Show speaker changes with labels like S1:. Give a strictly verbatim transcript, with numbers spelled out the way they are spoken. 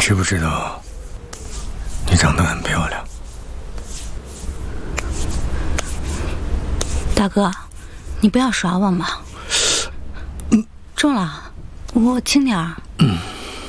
S1: 知不知道，你长得很漂亮。
S2: 大哥，你不要耍我嘛。嗯，中了，我轻点儿。嗯。